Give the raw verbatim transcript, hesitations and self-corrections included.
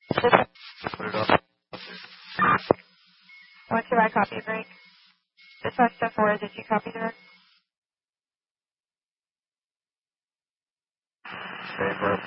Put it up. One two, I copy break. Dispatch step four, did you copy direct? Favor.